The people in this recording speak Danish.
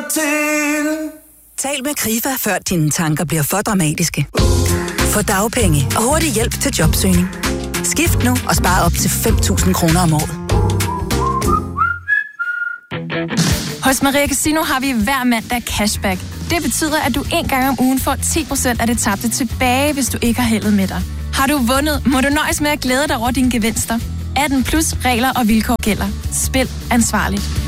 til. Tal med Krifa, før dine tanker bliver for dramatiske. Få dagpenge og hurtig hjælp til jobsøgning. Skift nu og spar op til 5.000 kroner om året. Hos Maria Casino har vi hver mandag cashback. Det betyder, at du en gang om ugen får 10% af det tabte tilbage, hvis du ikke har heldet med dig. Har du vundet, må du nøjes med at glæde dig over dine gevinster. 18+ regler og vilkår gælder. Spil ansvarligt.